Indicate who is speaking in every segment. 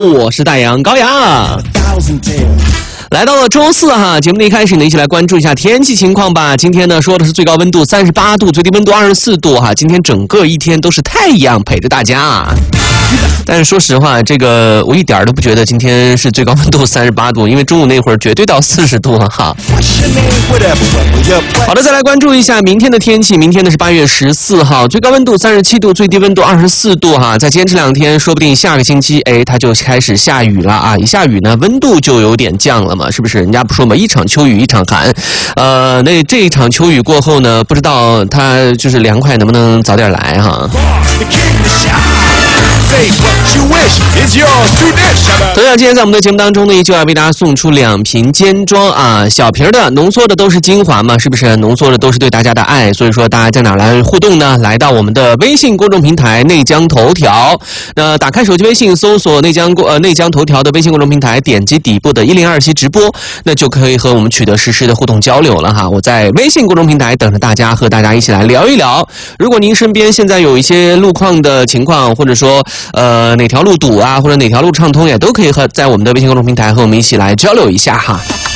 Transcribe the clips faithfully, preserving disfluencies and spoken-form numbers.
Speaker 1: 我是大洋高阳。来到了周四哈，节目的一开始呢，一起来关注一下天气情况吧。今天呢，说的是最高温度三十八度，最低温度二十四度哈。今天整个一天都是太阳陪着大家。但是说实话，这个我一点都不觉得今天是最高温度三十八度，因为中午那会儿绝对到四十度了哈。好的，再来关注一下明天的天气。明天呢是八月十四号，最高温度三十七度，最低温度二十四度哈。再坚持两天，说不定下个星期哎它就开始下雨了啊！一下雨呢，温度就有点降了嘛，是不是？人家不说嘛，一场秋雨一场寒。呃，那这一场秋雨过后呢，不知道它就是凉快能不能早点来哈。同样，今天在我们的节目当中呢，依旧要为大家送出两瓶尖装啊，小瓶的，浓缩的都是精华嘛，是不是？浓缩的都是对大家的爱，所以说大家在哪来互动呢？来到我们的微信公众平台内江头条，那打开手机微信搜索内江呃内江头条的微信公众平台，点击底部的一零二期直播，那就可以和我们取得实时的互动交流了哈。我在微信公众平台等着大家，和大家一起来聊一聊。如果您身边现在有一些路况的情况，或者说呃哪条路堵啊，或者哪条路畅通，也都可以和在我们的微信公众平台和我们一起来交流一下哈。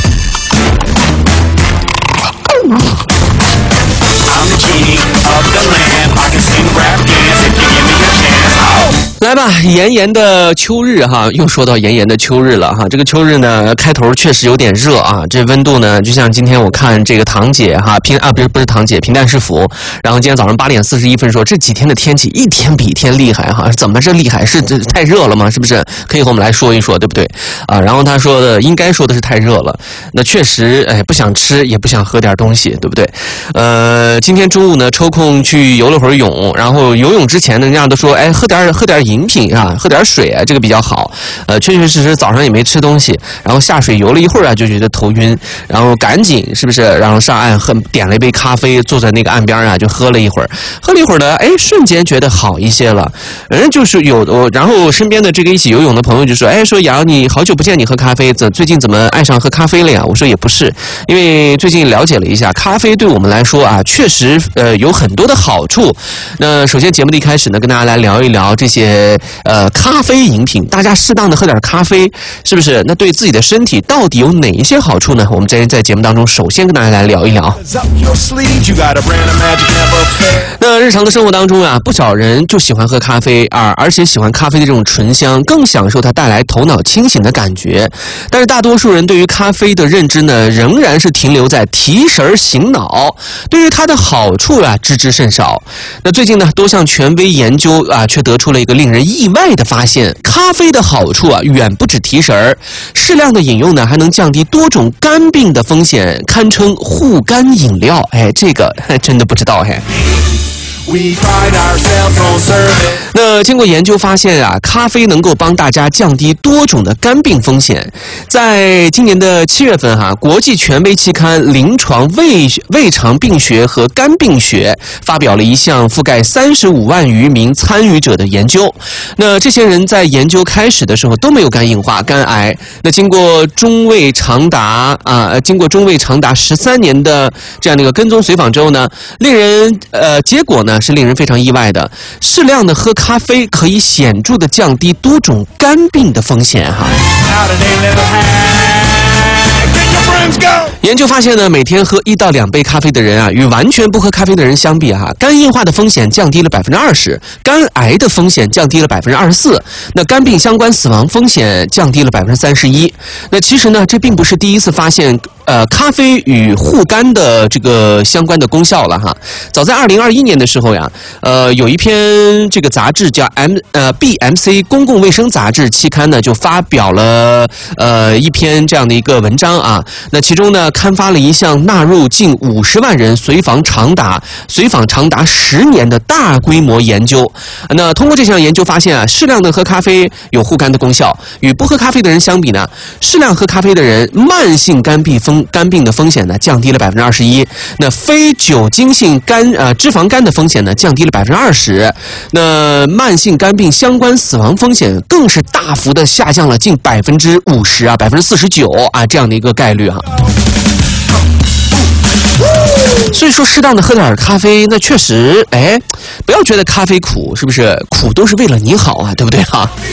Speaker 1: 来吧，炎炎的秋日哈，又说到炎炎的秋日了哈。这个秋日呢，开头确实有点热啊。这温度呢，就像今天我看这个堂姐哈平啊不是不是堂姐平淡是福，然后今天早上八点四十一分说这几天的天气一天比一天厉害哈，怎么这厉害？是这太热了吗？是不是？可以和我们来说一说，对不对啊？然后他说的应该说的是太热了，那确实哎不想吃也不想喝点东西，对不对？呃，今天中午呢抽空去游了会儿泳，然后游泳之前呢，人家都说哎喝点喝点饮饮品啊，喝点水啊，这个比较好。呃，确确实实早上也没吃东西，然后下水游了一会儿啊，就觉得头晕，然后赶紧是不是？然后上岸喝，点了一杯咖啡，坐在那个岸边啊，就喝了一会儿，喝了一会儿呢，哎，瞬间觉得好一些了。人就是有我，然后身边的这个一起游泳的朋友就说，哎，说杨，你好久不见你喝咖啡，怎最近怎么爱上喝咖啡了呀？我说也不是，因为最近了解了一下，咖啡对我们来说啊，确实呃有很多的好处。那首先节目的一开始呢，跟大家来聊一聊这些。呃，咖啡饮品，大家适当的喝点咖啡，是不是？那对自己的身体到底有哪一些好处呢？我们在在节目当中，首先跟大家来聊一聊。那日常的生活当中啊，不少人就喜欢喝咖啡啊，而且喜欢咖啡的这种醇香，更享受它带来头脑清醒的感觉。但是大多数人对于咖啡的认知呢，仍然是停留在提神醒脑，对于它的好处啊，知之甚少。那最近呢，多项权威研究啊，却得出了一个令人意外的发现，咖啡的好处啊，远不止提神儿，适量的饮用呢，还能降低多种肝病的风险，堪称护肝饮料。哎，这个真的不知道嘿。那经过研究发现啊，咖啡能够帮大家降低多种的肝病风险。在今年的七月份哈、啊，国际权威期刊《临床胃胃肠病学和肝病学》发表了一项覆盖三十五万余名参与者的研究。那这些人在研究开始的时候都没有肝硬化、肝癌。那经过中胃长达啊，经过中胃长达十三年的这样的一个跟踪随访之后呢，令人呃结果呢。是令人非常意外的，适量的喝咖啡可以显著的降低多种肝病的风险哈。研究发现呢，每天喝一到两杯咖啡的人啊，与完全不喝咖啡的人相比哈、啊，肝硬化的风险降低了百分之二十，肝癌的风险降低了百分之二十四，那肝病相关死亡风险降低了百分之三十一。那其实呢，这并不是第一次发现呃咖啡与护肝的这个相关的功效了哈。早在二零二一年的时候呀，呃，有一篇这个杂志叫 M 呃 B M C 公共卫生杂志期刊呢，就发表了呃一篇这样的一个文章啊。那其中呢，刊发了一项纳入近五十万人随访长达随访长达十年的大规模研究。那通过这项研究发现啊，适量的喝咖啡有护肝的功效，与不喝咖啡的人相比呢，适量喝咖啡的人慢性肝病风肝病的风险呢降低了百分之二十一，那非酒精性肝呃脂肪肝的风险呢降低了百分之二十，那慢性肝病相关死亡风险更是大幅的下降了近百分之五十啊，百分之四十九啊这样的一个概率哈、啊。所以说适当的喝点咖啡，那确实哎，不要觉得咖啡苦，是不是？苦都是为了你好啊，对不对啊？